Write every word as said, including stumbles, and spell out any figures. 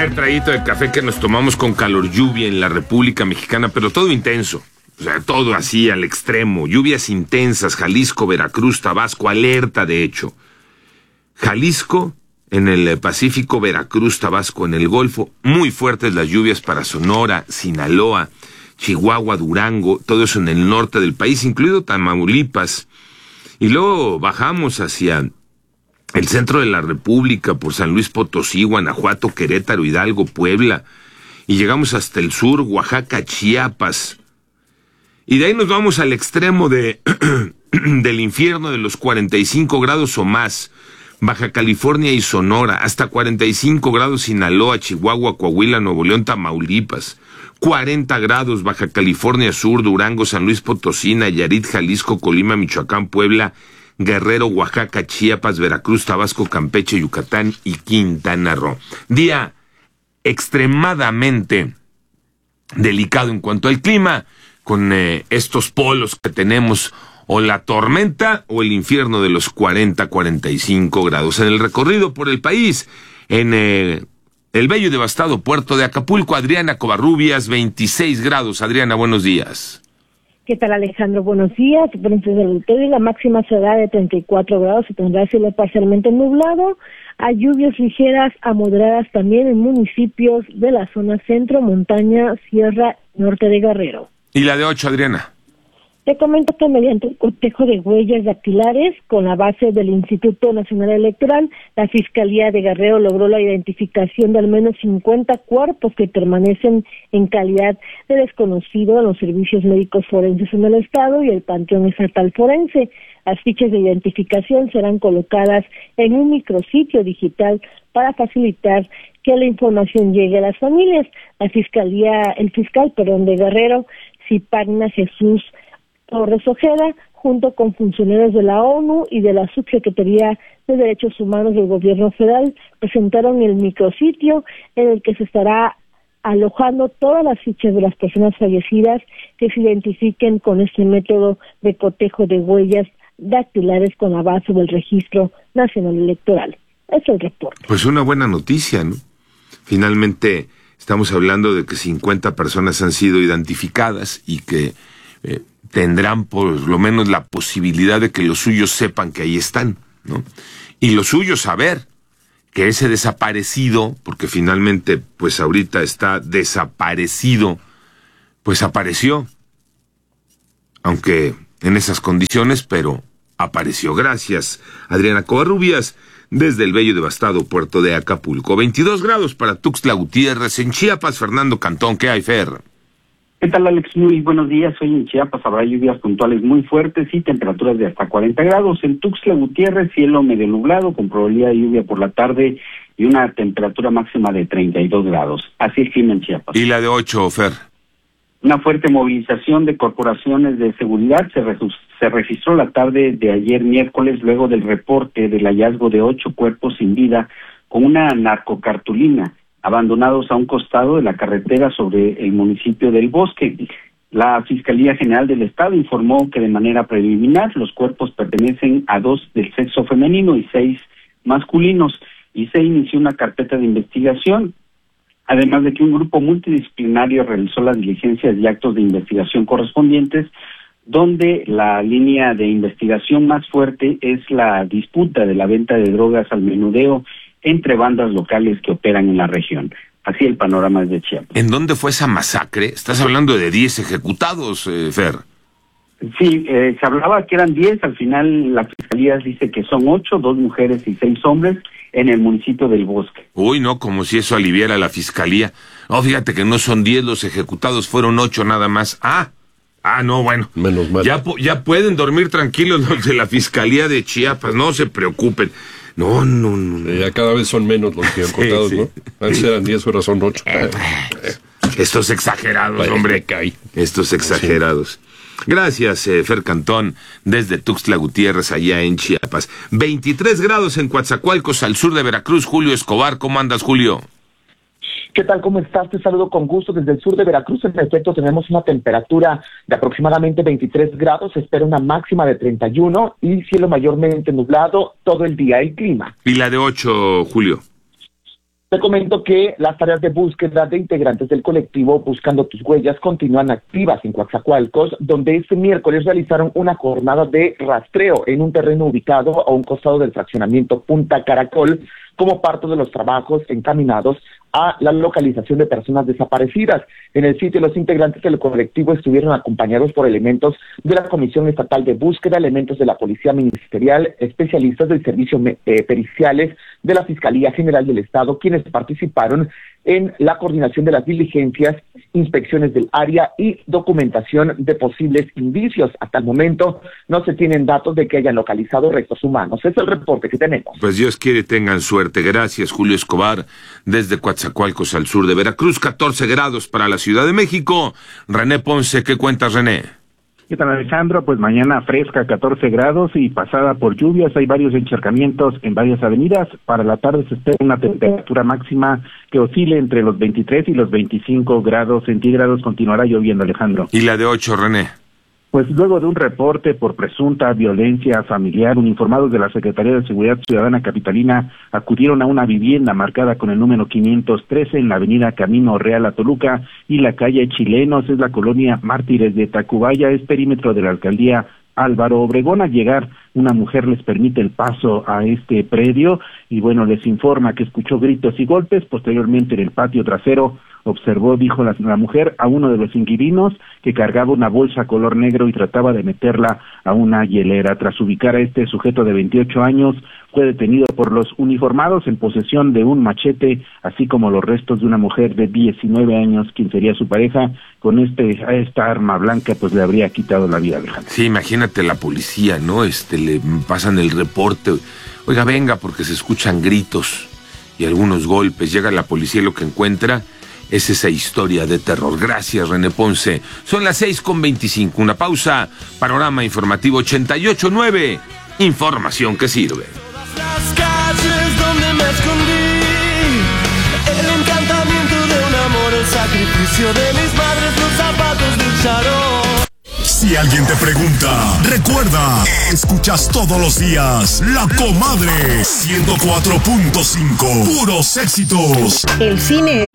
primer traguito de café que nos tomamos con calor lluvia en la República Mexicana, pero todo intenso. O sea, todo así al extremo. Lluvias intensas, Jalisco, Veracruz, Tabasco, alerta de hecho. Jalisco, en el Pacífico, Veracruz, Tabasco, en el Golfo, muy fuertes las lluvias para Sonora, Sinaloa, Chihuahua, Durango, todo eso en el norte del país, incluido Tamaulipas. Y luego bajamos hacia el centro de la República, por San Luis Potosí, Guanajuato, Querétaro, Hidalgo, Puebla, y llegamos hasta el sur, Oaxaca, Chiapas. Y de ahí nos vamos al extremo de del infierno de los cuarenta y cinco grados o más, Baja California y Sonora, hasta cuarenta y cinco grados Sinaloa, Chihuahua, Coahuila, Nuevo León, Tamaulipas, cuarenta grados Baja California Sur, Durango, San Luis Potosí, Nayarit, Jalisco, Colima, Michoacán, Puebla, Guerrero, Oaxaca, Chiapas, Veracruz, Tabasco, Campeche, Yucatán y Quintana Roo. Día extremadamente delicado en cuanto al clima, con eh, estos polos que tenemos, o la tormenta o el infierno de los cuarenta a cuarenta y cinco grados. En el recorrido por el país, en eh, el bello y devastado puerto de Acapulco, Adriana Covarrubias, veintiséis grados. Adriana, buenos días. ¿Qué tal, Alejandro? Buenos días. Hoy la máxima será de treinta y cuatro grados y tendrá cielo parcialmente nublado. Hay lluvias ligeras a moderadas también en municipios de la zona centro, montaña, sierra, norte de Guerrero. ¿Y la de ocho, Adriana? Te comento que mediante el cotejo de huellas dactilares con la base del Instituto Nacional Electoral, la Fiscalía de Guerrero logró la identificación de al menos cincuenta cuerpos que permanecen en calidad de desconocido en los servicios médicos forenses en el estado y el Panteón Estatal Forense. Las fichas de identificación serán colocadas en un micrositio digital para facilitar que la información llegue a las familias. La Fiscalía, el fiscal, perdón, de Guerrero, Cipagna Jesús Torres Ojeda, junto con funcionarios de la ONU y de la Subsecretaría de Derechos Humanos del Gobierno Federal, presentaron el micrositio en el que se estará alojando todas las fichas de las personas fallecidas que se identifiquen con este método de cotejo de huellas dactilares con la base del Registro Nacional Electoral. Es el reporte. Pues una buena noticia, ¿no? Finalmente estamos hablando de que cincuenta personas han sido identificadas y que eh, tendrán por lo menos la posibilidad de que los suyos sepan que ahí están, ¿no? Y los suyos saber que ese desaparecido, porque finalmente pues ahorita está desaparecido, pues apareció, aunque en esas condiciones, pero apareció. Gracias, Adriana Covarrubias, desde el bello y devastado puerto de Acapulco. veintidós grados para Tuxtla Gutiérrez. En Chiapas, Fernando Cantón, ¿qué hay, Fer? ¿Qué tal, Alex? Muy buenos días. Hoy en Chiapas habrá lluvias puntuales muy fuertes y temperaturas de hasta cuarenta grados. En Tuxtla Gutiérrez, cielo medio nublado, con probabilidad de lluvia por la tarde y una temperatura máxima de treinta y dos grados. Así el clima en Chiapas. ¿Y la de ocho, Fer? Una fuerte movilización de corporaciones de seguridad se, re se registró la tarde de ayer miércoles luego del reporte del hallazgo de ocho cuerpos sin vida con una narcocartulina abandonados a un costado de la carretera sobre el municipio del Bosque. La Fiscalía General del Estado informó que de manera preliminar los cuerpos pertenecen a dos del sexo femenino y seis masculinos, y se inició una carpeta de investigación, además de que un grupo multidisciplinario realizó las diligencias y actos de investigación correspondientes, donde la línea de investigación más fuerte es la disputa de la venta de drogas al menudeo entre bandas locales que operan en la región. Así el panorama es de Chiapas. ¿En dónde fue esa masacre? Estás hablando de diez ejecutados, eh, Fer. Sí, eh, se hablaba que eran diez, al final la Fiscalía dice que son ocho, dos mujeres y seis hombres, en el municipio del Bosque. Uy, no, como si eso aliviara a la Fiscalía. No, fíjate que no son diez los ejecutados, fueron ocho nada más. Ah, ah, no, bueno. Menos mal. Ya, ya pueden dormir tranquilos los de la Fiscalía de Chiapas, no se preocupen. No, no, no. Eh, ya cada vez son menos los que han contado, sí, sí. ¿No? Antes eran diez, ahora son ocho. Eh, eh. Estos exagerados, Parece hombre. Cae. Estos exagerados. Sí. Gracias, eh, Fer Cantón, desde Tuxtla Gutiérrez, allá en Chiapas. veintitrés grados en Coatzacoalcos, al sur de Veracruz. Julio Escobar, ¿cómo andas, Julio? ¿Qué tal? ¿Cómo estás? Te saludo con gusto desde el sur de Veracruz. En efecto, tenemos una temperatura de aproximadamente veintitrés grados, se espera una máxima de treinta y uno y cielo mayormente nublado todo el día. El clima. ¿Y la de ocho, Julio? Te comento que las tareas de búsqueda de integrantes del colectivo Buscando Tus Huellas continúan activas en Coatzacoalcos, donde este miércoles realizaron una jornada de rastreo en un terreno ubicado a un costado del fraccionamiento Punta Caracol, como parte de los trabajos encaminados a la localización de personas desaparecidas. En el sitio, los integrantes del colectivo estuvieron acompañados por elementos de la Comisión Estatal de Búsqueda, elementos de la Policía Ministerial, especialistas del Servicio eh, Periciales de la Fiscalía General del Estado, quienes participaron en la coordinación de las diligencias, inspecciones del área y documentación de posibles indicios. Hasta el momento no se tienen datos de que hayan localizado restos humanos. Es el reporte que tenemos. Pues Dios quiere tengan suerte. Gracias, Julio Escobar, desde Coatzacoalcos al sur de Veracruz. catorce grados para la Ciudad de México. René Ponce, ¿qué cuentas, René? ¿Qué tal, Alejandro? Pues mañana fresca, catorce grados y pasada por lluvias. Hay varios encharcamientos en varias avenidas. Para la tarde se espera una temperatura máxima que oscile entre los veintitrés y los veinticinco grados centígrados. Continuará lloviendo, Alejandro. ¿Y la de ocho, René? Pues luego de un reporte por presunta violencia familiar, uniformados de la Secretaría de Seguridad Ciudadana Capitalina acudieron a una vivienda marcada con el número quinientos trece en la avenida Camino Real a Toluca y la calle Chilenos, es la colonia Mártires de Tacubaya, es perímetro de la alcaldía Álvaro Obregón. Al llegar, una mujer les permite el paso a este predio y bueno, les informa que escuchó gritos y golpes. Posteriormente, en el patio trasero, observó, dijo la, la mujer, a uno de los inquilinos que cargaba una bolsa color negro y trataba de meterla a una hielera. Tras ubicar a este sujeto de veintiocho años, fue detenido por los uniformados en posesión de un machete, así como los restos de una mujer de diecinueve años, quien sería su pareja. Con este a esta arma blanca, pues le habría quitado la vida, Alejandro. Sí, imagínate la policía, ¿no? Este, le pasan el reporte. Oiga, venga, porque se escuchan gritos y algunos golpes. Llega la policía y lo que encuentra es esa historia de terror. Gracias, René Ponce. Son las seis con veinticinco. Una pausa. Panorama Informativo ochenta y ocho punto nueve. Información que sirve. Las calles donde me escondí, el encantamiento de un amor, el sacrificio de mis madres, los zapatos del charol. Si alguien te pregunta, recuerda, escuchas todos los días La Comadre ciento cuatro punto cinco, puros éxitos. El cine